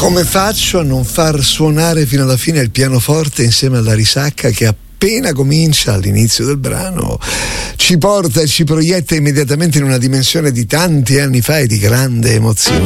Come faccio a non far suonare fino alla fine il pianoforte insieme alla risacca che appena comincia all'inizio del brano ci porta e ci proietta immediatamente in una dimensione di tanti anni fa e di grande emozione?